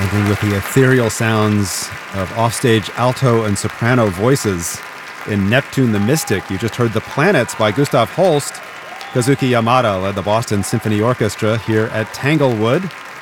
Ending with the ethereal sounds of offstage alto and soprano voices in Neptune the Mystic. You just heard The Planets by Gustav Holst. Kazuki Yamada led the Boston Symphony Orchestra here at Tanglewood.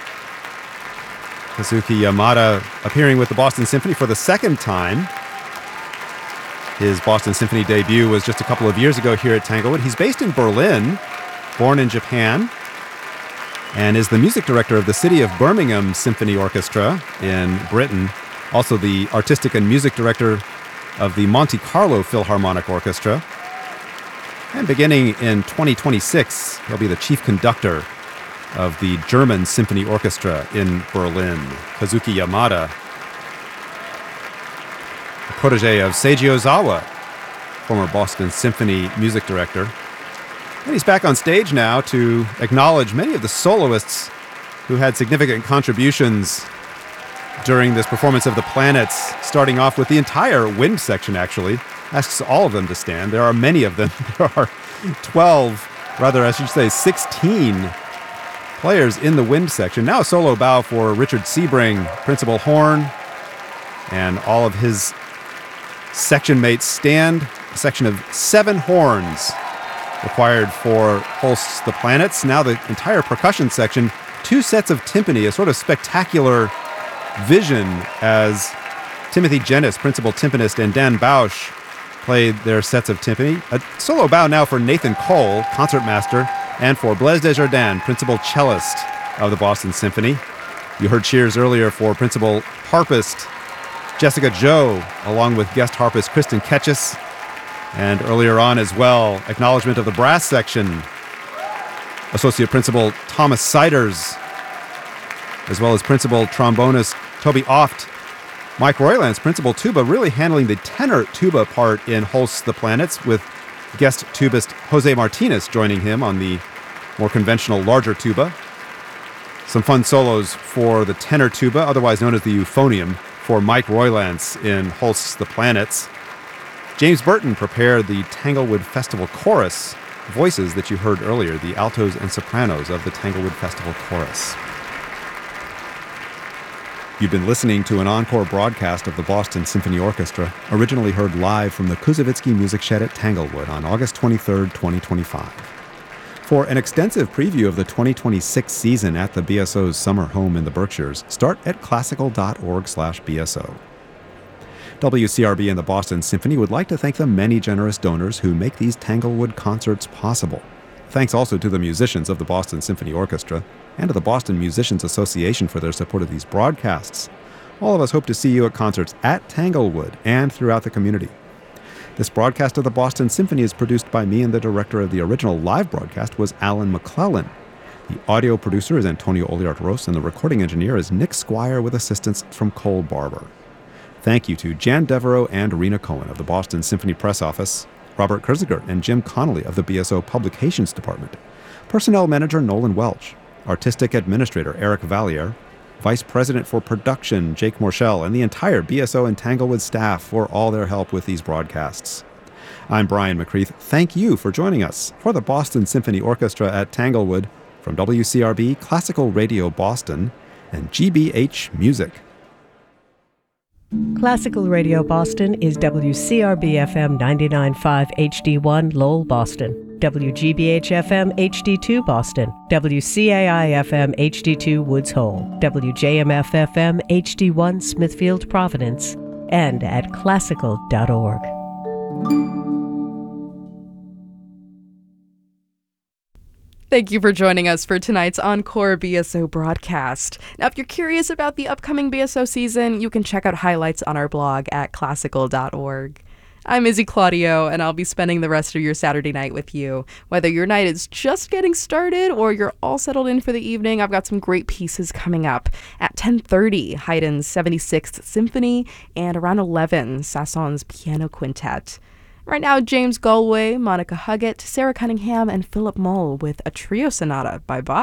Kazuki Yamada appearing with the Boston Symphony for the second time. His Boston Symphony debut was just a couple of years ago here at Tanglewood. He's based in Berlin, born in Japan, and is the music director of the City of Birmingham Symphony Orchestra in Britain. Also the artistic and music director of the Monte Carlo Philharmonic Orchestra. And beginning in 2026, he'll be the chief conductor of the German Symphony Orchestra in Berlin. Kazuki Yamada, a protege of Seiji Ozawa, former Boston Symphony music director. And he's back on stage now to acknowledge many of the soloists who had significant contributions during this performance of The Planets, starting off with the entire wind section, actually. Asks all of them to stand. There are many of them. There are 12, rather, I should say 16 players in the wind section. Now a solo bow for Richard Sebring, principal horn, and all of his section mates stand. A section of 7 horns required for Holst's The Planets. Now the entire percussion section, 2 sets of timpani, a sort of spectacular vision as Timothy Jennis, principal timpanist, and Dan Bausch played their sets of timpani. A solo bow now for Nathan Cole, concertmaster, and for Blaise Desjardins, principal cellist of the Boston Symphony. You heard cheers earlier for principal harpist Jessica Joe, along with guest harpist Kristen Ketchis. And earlier on as well, acknowledgement of the brass section. Associate Principal Thomas Siders, as well as Principal Trombonist Toby Oft. Mike Roylands, Principal Tuba, really handling the tenor tuba part in Holst's The Planets, with guest tubist Jose Martinez joining him on the more conventional larger tuba. Some fun solos for the tenor tuba, otherwise known as the euphonium, for Mike Roylands in Holst's The Planets. James Burton prepared the Tanglewood Festival Chorus, voices that you heard earlier, the altos and sopranos of the Tanglewood Festival Chorus. You've been listening to an encore broadcast of the Boston Symphony Orchestra, originally heard live from the Kuzovitsky Music Shed at Tanglewood on August 23, 2025. For an extensive preview of the 2026 season at the BSO's summer home in the Berkshires, start at classical.org/BSO. WCRB and the Boston Symphony would like to thank the many generous donors who make these Tanglewood concerts possible. Thanks also to the musicians of the Boston Symphony Orchestra and to the Boston Musicians Association for their support of these broadcasts. All of us hope to see you at concerts at Tanglewood and throughout the community. This broadcast of the Boston Symphony is produced by me, and the director of the original live broadcast was Alan McClellan. The audio producer is Antonio Oliart-Ros, and the recording engineer is Nick Squire with assistance from Cole Barber. Thank you to Jan Devereaux and Rena Cohen of the Boston Symphony Press Office, Robert Kurziger and Jim Connolly of the BSO Publications Department, Personnel Manager Nolan Welch, Artistic Administrator Eric Valliere, Vice President for Production Jake Morshell, and the entire BSO and Tanglewood staff for all their help with these broadcasts. I'm Brian McCreath. Thank you for joining us for the Boston Symphony Orchestra at Tanglewood from WCRB, Classical Radio Boston, and GBH Music. Classical Radio Boston is WCRB-FM 99.5 HD1 Lowell, Boston, WGBH-FM HD2 Boston, WCAI-FM HD2 Woods Hole, WJMF-FM HD1 Smithfield, Providence, and at classical.org. Thank you for joining us for tonight's Encore BSO broadcast. Now, if you're curious about the upcoming BSO season, you can check out highlights on our blog at classical.org. I'm Izzy Claudio, and I'll be spending the rest of your Saturday night with you. Whether your night is just getting started or you're all settled in for the evening, I've got some great pieces coming up. At 10:30, Haydn's 76th Symphony, and around 11, Sasson's Piano Quintet. Right now, James Galway, Monica Huggett, Sarah Cunningham, and Philip Mull with a trio sonata by Bach.